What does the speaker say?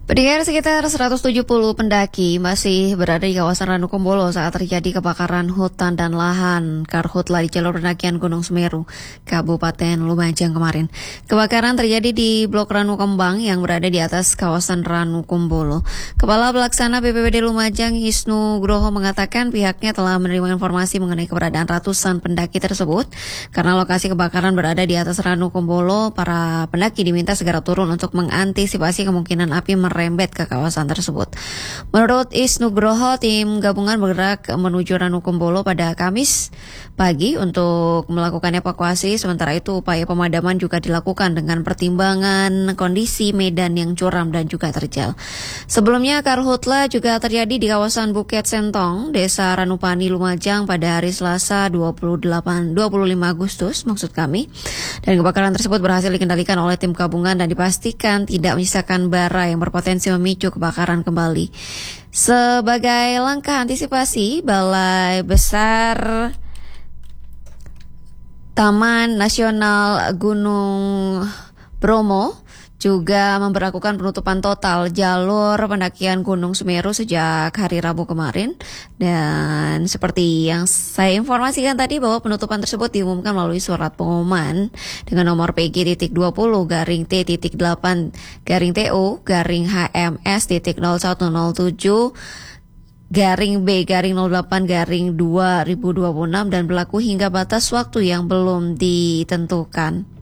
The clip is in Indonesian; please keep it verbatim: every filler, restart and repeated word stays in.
Pendengar, sekitar seratus tujuh puluh pendaki masih berada di kawasan Ranukumbolo saat terjadi kebakaran hutan dan lahan karhutla di jalur pendakian Gunung Semeru, Kabupaten Lumajang kemarin. Kebakaran terjadi di Blok Ranukembang yang berada di atas kawasan Ranukumbolo. Kepala Pelaksana B P B D Lumajang, Isnu Groho, mengatakan pihaknya telah menerima informasi mengenai keberadaan ratusan pendaki tersebut. Karena lokasi kebakaran berada di atas Ranukumbolo, para pendaki diminta segera turun untuk mengantisipasi kemungkinan api merembet ke kawasan tersebut. Menurut Isnu Groho, tim gabungan bergerak menuju Ranukumbolo pada Kamis pagi untuk melakukan evakuasi. Sementara itu, upaya pemadaman juga dilakukan dengan pertimbangan kondisi medan yang curam dan juga terjal. Sebelumnya, karhutla juga terjadi di kawasan Bukit Sentong, Desa Ranupani, Lumajang pada hari Selasa dua puluh delapan, dua puluh lima Agustus maksud kami. Dan kebakaran tersebut berhasil dikendalikan oleh tim gabungan dan dipastikan tidak menyisakan bara yang berpotensi memicu kebakaran kembali. Sebagai langkah antisipasi, Balai Besar Taman Nasional Gunung Bromo juga memberlakukan penutupan total jalur pendakian Gunung Semeru sejak hari Rabu kemarin. Dan seperti yang saya informasikan tadi, bahwa penutupan tersebut diumumkan melalui surat pengumuman dengan nomor P G dua puluh garing T delapan garing T O garing H M S nol satu nol tujuh garing B garing nol delapan garing dua ribu dua puluh enam dan berlaku hingga batas waktu yang belum ditentukan.